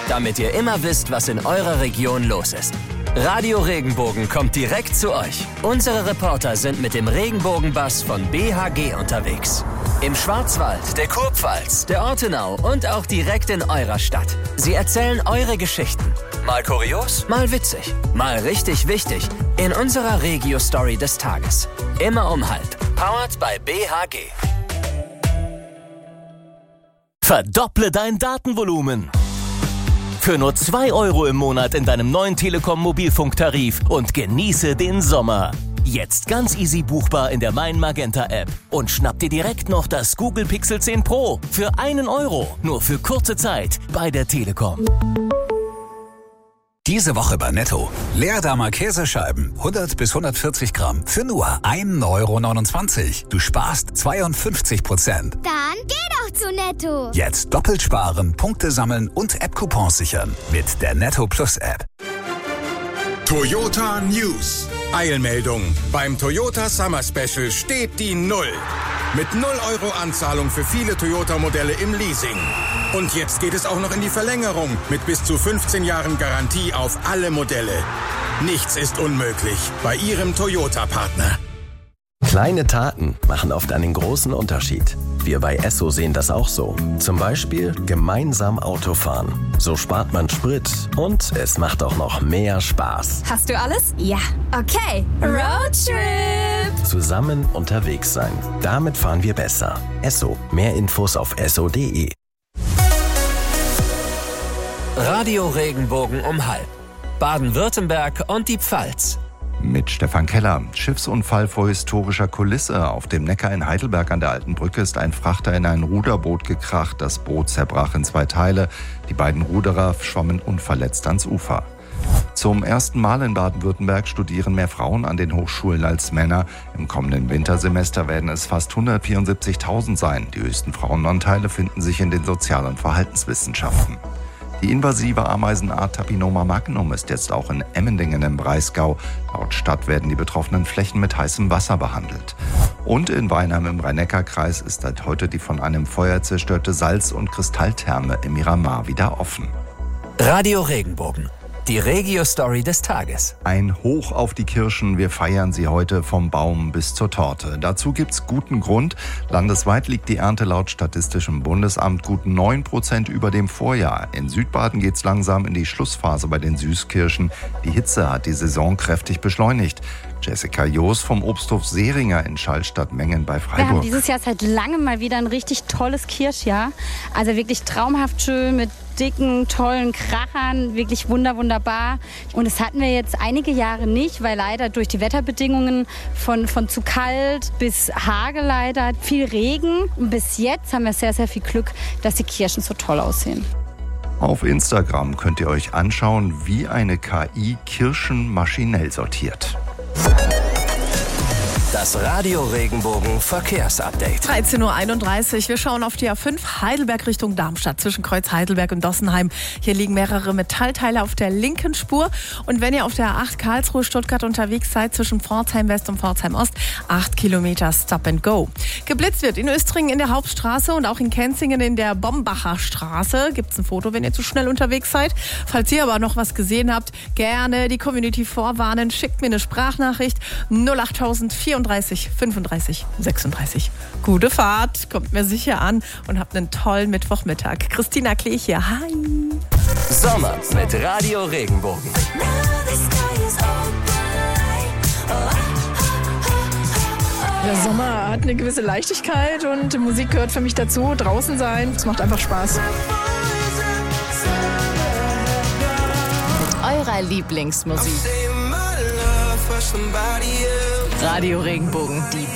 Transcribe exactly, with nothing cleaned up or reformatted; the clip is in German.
damit ihr immer wisst, was in eurer Region los ist. Radio Regenbogen kommt direkt zu euch. Unsere Reporter sind mit dem Regenbogenbus von B H G unterwegs. Im Schwarzwald, der Kurpfalz, der Ortenau und auch direkt in eurer Stadt. Sie erzählen eure Geschichten. Mal kurios, mal witzig, mal richtig wichtig. In unserer Regio-Story des Tages. Immer um halb. Powered by B H G. Verdopple dein Datenvolumen. Für nur zwei Euro im Monat in deinem neuen Telekom-Mobilfunktarif und genieße den Sommer. Jetzt ganz easy buchbar in der Mein Magenta App. Und schnapp dir direkt noch das Google Pixel zehn Pro für einen Euro. Nur für kurze Zeit bei der Telekom. Diese Woche bei Netto. Leerdammer Käsescheiben, hundert bis hundertvierzig Gramm, für nur ein Euro neunundzwanzig. Du sparst zweiundfünfzig Prozent. Dann geh doch zu Netto. Jetzt doppelt sparen, Punkte sammeln und App-Coupons sichern. Mit der Netto Plus App. Toyota News. Eilmeldung. Beim Toyota Summer Special steht die Null. Mit null Euro Anzahlung für viele Toyota-Modelle im Leasing. Und jetzt geht es auch noch in die Verlängerung mit bis zu fünfzehn Jahren Garantie auf alle Modelle. Nichts ist unmöglich bei Ihrem Toyota-Partner. Kleine Taten machen oft einen großen Unterschied. Wir bei Esso sehen das auch so. Zum Beispiel gemeinsam Autofahren. So spart man Sprit und es macht auch noch mehr Spaß. Hast du alles? Ja. Okay. Roadtrip. Zusammen unterwegs sein. Damit fahren wir besser. Esso. Mehr Infos auf esso punkt de. Radio Regenbogen um halb. Baden-Württemberg und die Pfalz. Mit Stefan Keller. Schiffsunfall vor historischer Kulisse. Auf dem Neckar in Heidelberg an der Alten Brücke ist ein Frachter in ein Ruderboot gekracht. Das Boot zerbrach in zwei Teile. Die beiden Ruderer schwammen unverletzt ans Ufer. Zum ersten Mal in Baden-Württemberg studieren mehr Frauen an den Hochschulen als Männer. Im kommenden Wintersemester werden es fast hundertvierundsiebzigtausend sein. Die höchsten Frauenanteile finden sich in den Sozial- und Verhaltenswissenschaften. Die invasive Ameisenart Tapinoma magnum ist jetzt auch in Emmendingen im Breisgau. Laut Stadt werden die betroffenen Flächen mit heißem Wasser behandelt. Und in Weinheim im Rhein-Neckar-Kreis ist seit heute die von einem Feuer zerstörte Salz- und Kristalltherme im Miramar wieder offen. Radio Regenbogen. Die Regio-Story des Tages. Ein Hoch auf die Kirschen, wir feiern sie heute vom Baum bis zur Torte. Dazu gibt's guten Grund. Landesweit liegt die Ernte laut Statistischem Bundesamt gut neun Prozent über dem Vorjahr. In Südbaden geht's langsam in die Schlussphase bei den Süßkirschen. Die Hitze hat die Saison kräftig beschleunigt. Jessica Joos vom Obsthof Seringer in Schallstatt-Mengen bei Freiburg. Wir haben dieses Jahr seit langem mal wieder ein richtig tolles Kirschjahr. Also wirklich traumhaft schön mit dicken, tollen Krachern, wirklich wunder, wunderbar. Und das hatten wir jetzt einige Jahre nicht, weil leider durch die Wetterbedingungen von, von zu kalt bis Hagel leider, viel Regen. Und bis jetzt haben wir sehr, sehr viel Glück, dass die Kirschen so toll aussehen. Auf Instagram könnt ihr euch anschauen, wie eine K I Kirschen maschinell sortiert. Das Radio Regenbogen Verkehrsupdate. dreizehn Uhr einunddreißig. Wir schauen auf die A fünf Heidelberg Richtung Darmstadt zwischen Kreuz Heidelberg und Dossenheim. Hier liegen mehrere Metallteile auf der linken Spur. Und wenn ihr auf der A acht Karlsruhe Stuttgart unterwegs seid zwischen Pforzheim West und Pforzheim Ost, acht Kilometer Stop and Go. Geblitzt wird in Östringen in der Hauptstraße und auch in Kenzingen in der Bombacher Straße. Gibt's ein Foto, wenn ihr zu schnell unterwegs seid. Falls ihr aber noch was gesehen habt, gerne die Community vorwarnen. Schickt mir eine Sprachnachricht null acht vierunddreißig fünfunddreißig sechsunddreißig. Gute Fahrt, kommt mir sicher an und habt einen tollen Mittwochmittag. Christina Klech hier, hi. Sommer mit Radio Regenbogen. Der Sommer hat eine gewisse Leichtigkeit und die Musik gehört für mich dazu. Draußen sein, es macht einfach Spaß. Eurer Lieblingsmusik. Radio Regenbogen, die